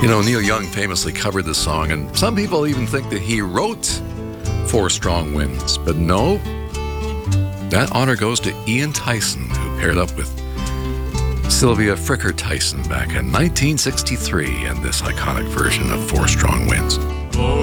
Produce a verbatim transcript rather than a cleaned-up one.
You know, Neil Young famously covered this song, and some people even think that he wrote Four Strong Winds. But no, that honor goes to Ian Tyson, who paired up with Sylvia Fricker Tyson back in nineteen sixty-three in this iconic version of Four Strong Winds. Oh.